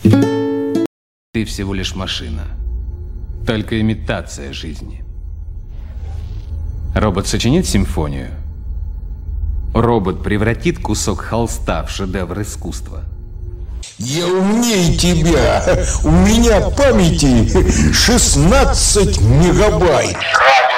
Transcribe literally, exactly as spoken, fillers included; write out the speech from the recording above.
Ты всего лишь машина. Только имитация жизни. Робот сочинит симфонию. Робот превратит кусок холста в шедевр искусства. Я умнее тебя. У меня памяти шестнадцать мегабайт.